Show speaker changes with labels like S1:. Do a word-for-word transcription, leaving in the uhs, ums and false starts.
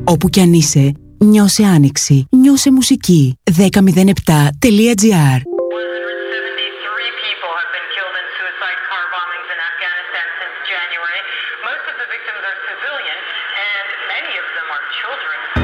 S1: Όπου κι αν είσαι, νιώσε άνοιξη, νιώσε μουσική. δέκα μηδέν επτά τελεία τζι άρ.
S2: Most of the victims are civilian, and many of them are children.